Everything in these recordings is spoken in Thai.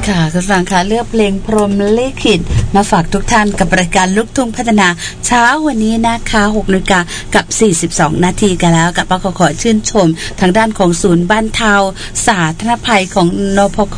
ค่ะคุณฟังค่ะเลือกเพลงพรหมลิขิตมาฝากทุกท่านกับรายการลูกทุ่งพัฒนาเช้าวันนี้นะคะ6 นาฬิกากับ42 นาทีกันแล้วกับขอชื่นชมทางด้านของศูนย์บรรเทาสาธารณภัยของนพค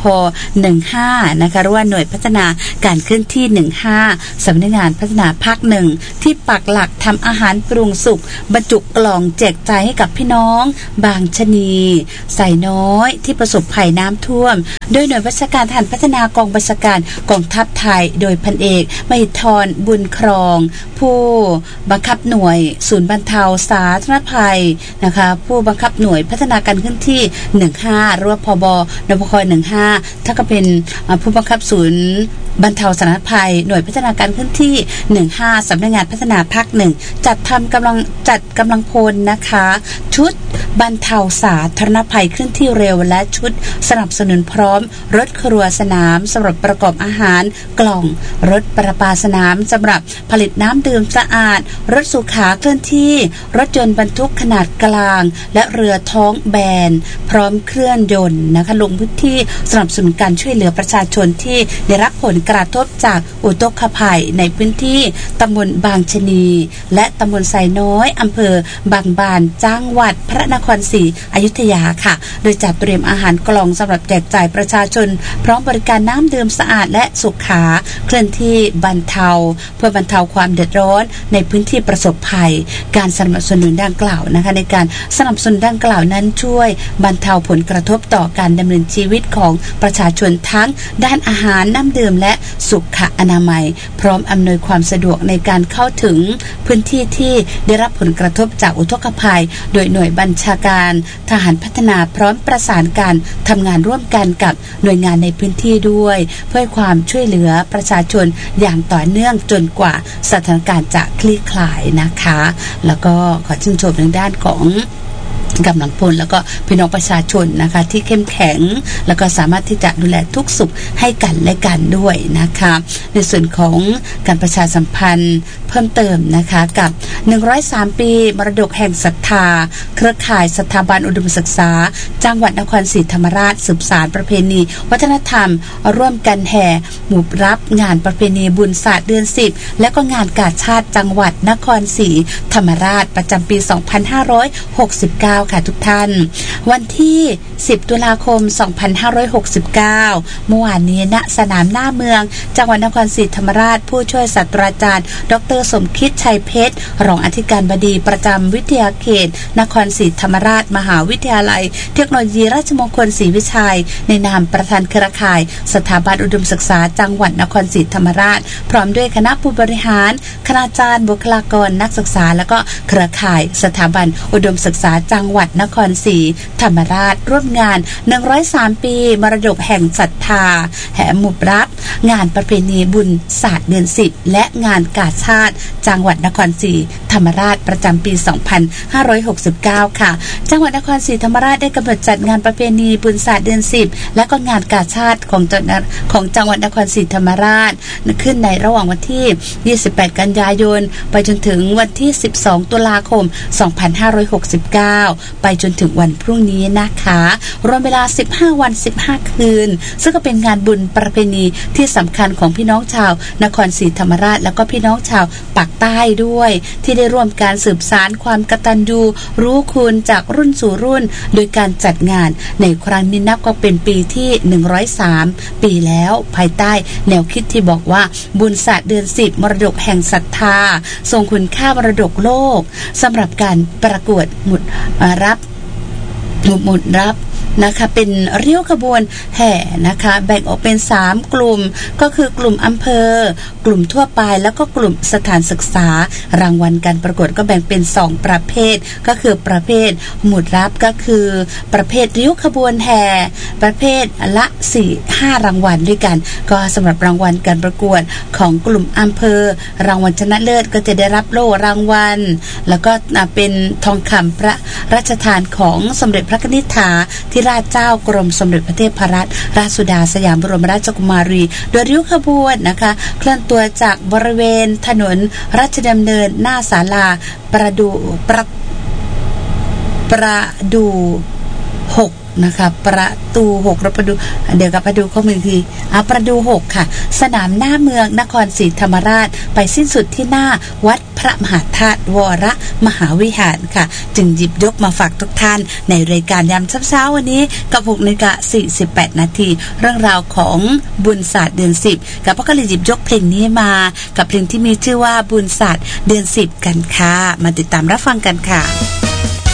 15นะคะหรือว่าหน่วยพัฒนาการเคลื่อนที่15สำนักงานพัฒนาภาค1ที่ปักหลักทำอาหารปรุงสุกบรรจุกล่องแจกจ่ายให้กับพี่น้องบางชนีใส่น้อยที่ประสบภัยน้ำท่วมโดยหน่วยราชการทหารพัฒนากองบัญชาการกองทัพไทยโดยพันเอกมหิธรบุญครองผู้บังคับหน่วยศูนย์บรรเทาสาธารณภัยนะคะผู้บังคับหน่วยพัฒนาการเคลื่อนที่15หรือว่าผบ.นพค15ถ้าก็เป็นผู้บังคับศูนย์บรรเทาสาธารณภัยหน่วยพัฒนาการเคลื่อนที่15สำนักงานพัฒนาภาค1จัดกำลังพลนะคะชุดบรรเทาสาธารณภัยเคลื่อนที่เร็วและชุดสนับสนุนพร้อมรถครัวสนามสำหรับประกอบอาหารกล่องรถประปาสนามสำหรับผลิตน้ำดื่มสะอาดรถสุขาเคลื่อนที่รถยนต์บรรทุกขนาดกลางและเรือท้องแบนพร้อมเครื่องยนต์นะคะลงพื้นที่สนับสนุนการช่วยเหลือประชาชนที่ได้รับผลกระทบจากอุทกภัยในพื้นที่ตำบลบางชนีและตำบลไซน้อยอำเภอบางบานจังหวัดพระนครศรีอยุธยาค่ะโดยจัดเตรียมอาหารกล่องสำหรับแจกจ่ายประชาชนพร้อมบริการน้ำดื่มสะอาดและสุขาเคลื่อนที่บรรเทาเพื่อบรรเทาความเดือดร้อนในพื้นที่ประสบภัยการสนับสนุนดังกล่าวนะคะในการสนับสนุนดังกล่าวนั้นช่วยบรรเทาผลกระทบต่อการดำเนินชีวิตของประชาชนทั้งด้านอาหารน้ำดื่มและสุขอนามัยพร้อมอำนวยความสะดวกในการเข้าถึงพื้นที่ที่ได้รับผลกระทบจากอุทกภัยโดยหน่วยบัญชาการทหารพัฒนาพร้อมประสานการทำงานร่วมกันกับหน่วยงานในพื้นที่ด้วยเพื่อความช่วยเหลือประชาชนอย่างต่อเนื่องจนกว่าสถานการณ์จะคลี่คลายนะคะแล้วก็ขอชื่นชมในด้านของกำลังพลแล้วก็พี่น้องประชาชนนะคะที่เข้มแข็งแล้วก็สามารถที่จะดูแลทุกสุขให้กันและกันด้วยนะคะในส่วนของการประชาสัมพันธ์เพิ่มเติมนะคะกับ103ปีมรดกแห่งศรัทธาเครือข่ายสถาบันอุดมศึกษาจังหวัดนครศรีธรรมราชสืบสานประเพณีวัฒนธรรมร่วมกันแห่หมู่รับงานประเพณีบุญศาสตร์เดือน10และก็งานกาชาติจังหวัดนครศรีธรรมราชประจำปี2569ค่ะทุกท่านวันที่10 ตุลาคม 2569เมื่อวานนี้ณสนามหน้าเมืองจังหวัดนครศรีธรรมราชผู้ช่วยศาสตราจารย์ดร.สมคิดชัยเพชรรองอธิการบดีประจำวิทยาเขตนครศรีธรรมราชมหาวิทยาลัยเทคโนโลยีราชมงคลศรีวิชัยในนามประธานเครือข่ายสถาบันอุดมศึกษาจังหวัดนครศรีธรรมราชพร้อมด้วยคณะผู้บริหารคณาจารย์บุคลากรนักศึกษาและก็เครือข่ายสถาบันอุดมศึกษาจังหวัดนครศรีธรรมราชร่วมงาน103ปีมรดกแห่งศรัทธาแห่หมู่รับงานประเพณีบุญศาสตร์เดือน10และงานกาชาติจังหวัดนครศรีธรรมราชประจำปี2569ค่ะจังหวัดนครศรีธรรมราชได้กำหนดจัดงานประเพณีบุญศาสตร์เดือน10และก็งานกาชาติของจังหวัดนครศรีธรรมราชขึ้นในระหว่างวันที่28กันยายนไปจนถึงวันที่12ตุลาคม2569ไปจนถึงวันพรุ่งนี้นะคะรวมเวลา15วัน15คืนซึ่งก็เป็นงานบุญประเพณีที่สำคัญของพี่น้องชาวนครศรีธรรมราชแล้วก็พี่น้องชาวปากใต้ด้วยที่ได้ร่วมการสืบสานความกตัญญูรู้คุณจากรุ่นสู่รุ่นโดยการจัดงานในครั้งนี้นับก็เป็นปีที่103ปีแล้วภายใต้แนวคิดที่บอกว่าบุญศาสตร์เดือน10มรดกแห่งศรัทธาทรงคุณค่ามรดกโลกสำหรับการประกวดหมุดรับนะคะเป็นเริ้วขบวนแห่นะคะแบ่งออกเป็น3กลุ่มก็คือกลุ่มอำเภอกลุ่มทั่วไปแล้วก็กลุ่มสถานศึกษารางวัลการประกวดก็แบ่งเป็น2ประเภทก็คือประเภทหมุดรับก็คือประเภทริ้วขบวนแห่ประเภทละ 4-5 รางวัลด้วยกันก็สำหรับรางวัลการประกวดของกลุ่มอำเภอรางวัลชนะเลิศก็จะได้รับโล่รางวัลแล้วก็เป็นทองคำพระราชทานของสมเด็จพระนิธิาธิราชเจ้ากรมสมเด็จพระเทพรัตนราชสุดาสยามบรมราชกุมารีโดยริ้วขบวนนะคะเคลื่อนตัวจากบริเวณถนนราชดำเนินหน้าศาลาประดู6 นะคะประตู6เราไปดูเดี๋ยวกับไปดูข้อมูลทีประตู6ค่ะสนามหน้าเมืองนครศรีธรรมราชไปสิ้นสุดที่หน้าวัดพระมหาธาตุวรมหาวิหารค่ะจึงหยิบยกมาฝากทุกท่านในรายการยามเช้าวันนี้กับ 6:48 นาทีเรื่องราวของบุญศาสตร์เดือน10กับพ่อก็เลยหยิบยกเพลงนี้มากับเพลงที่มีชื่อว่าบุญศาสตร์เดือน10กันค่ะมาติดตามรับฟังกันค่ะ